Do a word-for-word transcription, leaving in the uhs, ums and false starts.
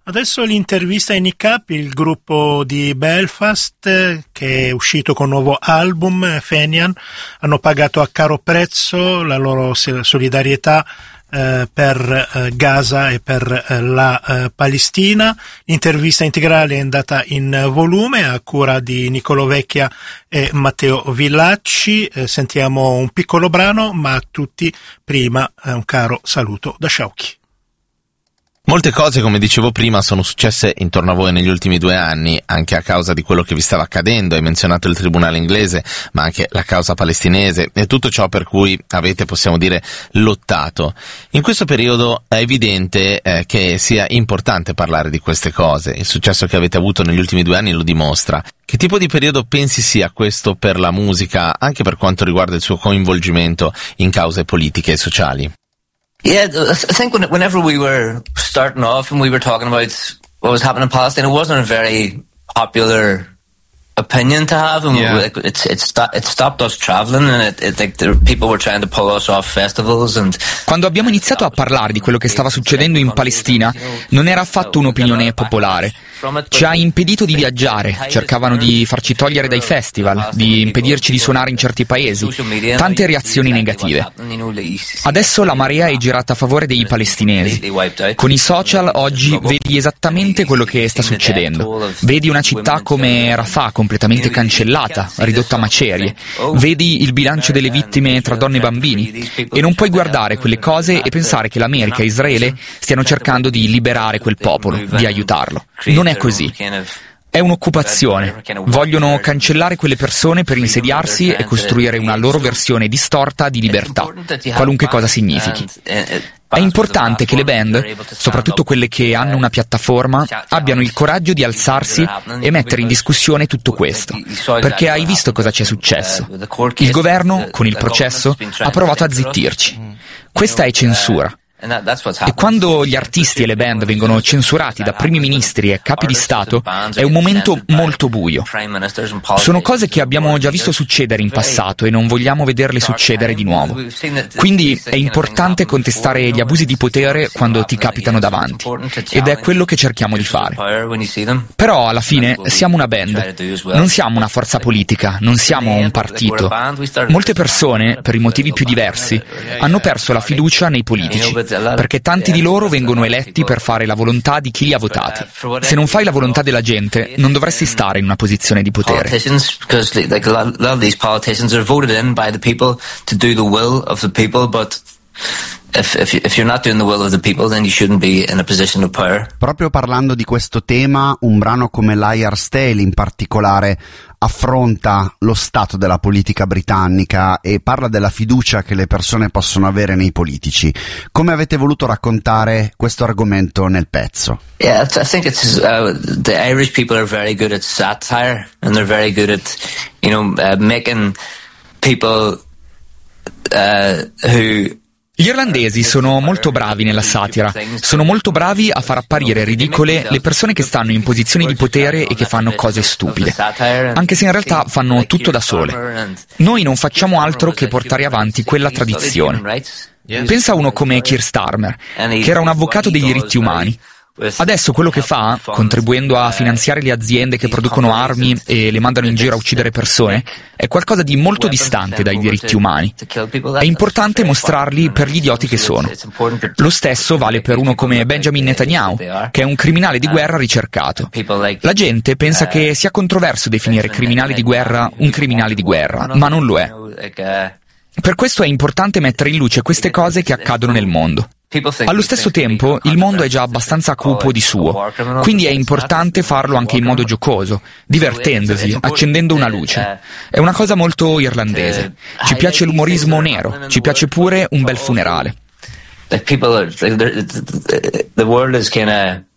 Adesso l'intervista ai Nick Up, il gruppo di Belfast che è uscito con un nuovo album, Fenian, hanno pagato a caro prezzo la loro solidarietà eh, per eh, Gaza e per eh, la eh, Palestina. L'intervista integrale è andata in volume a cura di Niccolò Vecchia e Matteo Villacci. Eh, sentiamo un piccolo brano, ma a tutti prima eh, un caro saluto da Sciauchi. Molte cose, come dicevo prima, sono successe intorno a voi negli ultimi due anni, anche a causa di quello che vi stava accadendo. Hai menzionato il tribunale inglese, ma anche la causa palestinese e tutto ciò per cui avete, possiamo dire, lottato. In questo periodo è evidente eh, che sia importante parlare di queste cose. Il successo che avete avuto negli ultimi due anni lo dimostra. Che tipo di periodo pensi sia questo per la musica, anche per quanto riguarda il suo coinvolgimento in cause politiche e sociali? Yeah, I think when, whenever we were starting off and we were talking about what was happening in Palestine, it wasn't a very popular opinion to have, and yeah. it, it's it, sto- it stopped us traveling, and it, it, like, the people were trying to pull us off festivals. And quando abbiamo iniziato a parlare di quello che stava succedendo in Palestina, non era affatto un'opinione popolare. Ci ha impedito di viaggiare, cercavano di farci togliere dai festival, di impedirci di suonare in certi paesi, tante reazioni negative. Adesso la marea è girata a favore dei palestinesi. Con i social oggi vedi esattamente quello che sta succedendo. Vedi una città come Rafah completamente cancellata, ridotta a macerie. Vedi il bilancio delle vittime tra donne e bambini. E non puoi guardare quelle cose e pensare che l'America e Israele stiano cercando di liberare quel popolo, di aiutarlo. Non è così. È un'occupazione. Vogliono cancellare quelle persone per insediarsi e costruire una loro versione distorta di libertà, qualunque cosa significhi. È importante che le band, soprattutto quelle che hanno una piattaforma, abbiano il coraggio di alzarsi e mettere in discussione tutto questo, perché hai visto cosa ci è successo. Il governo, con il processo, ha provato a zittirci. Questa è censura. E quando gli artisti e le band vengono censurati da primi ministri e capi di Stato, è un momento molto buio. Sono cose che abbiamo già visto succedere in passato e non vogliamo vederle succedere di nuovo. Quindi è importante contestare gli abusi di potere quando ti capitano davanti, ed è quello che cerchiamo di fare. Però alla fine siamo una band, non siamo una forza politica, non siamo un partito. Molte persone, per i motivi più diversi, hanno perso la fiducia nei politici, perché tanti di loro vengono eletti per fare la volontà di chi li ha votati. Se non fai la volontà della gente, non dovresti stare in una posizione di potere. If, if, if you're not doing the will of the people, then you shouldn't be in a position of power. Proprio parlando di questo tema, un brano come Liar's Tale in particolare affronta lo stato della politica britannica e parla della fiducia che le persone possono avere nei politici. Come avete voluto raccontare questo argomento nel pezzo? Yeah, I think it's uh, the Irish people are very good at satire, and they're very good at, you know, uh, making people uh, who Gli irlandesi sono molto bravi nella satira, sono molto bravi a far apparire ridicole le persone che stanno in posizioni di potere e che fanno cose stupide, anche se in realtà fanno tutto da sole. Noi non facciamo altro che portare avanti quella tradizione. Pensa a uno come Keir Starmer, che era un avvocato dei diritti umani. Adesso quello che fa, contribuendo a finanziare le aziende che producono armi e le mandano in giro a uccidere persone, è qualcosa di molto distante dai diritti umani. È importante mostrarli per gli idioti che sono. Lo stesso vale per uno come Benjamin Netanyahu, che è un criminale di guerra ricercato. La gente pensa che sia controverso definire criminale di guerra un criminale di guerra, ma non lo è. Per questo è importante mettere in luce queste cose che accadono nel mondo. Allo stesso tempo, il mondo è già abbastanza cupo di suo, quindi è importante farlo anche in modo giocoso, divertendosi, accendendo una luce. È una cosa molto irlandese. Ci piace l'umorismo nero, ci piace pure un bel funerale. The world is kind of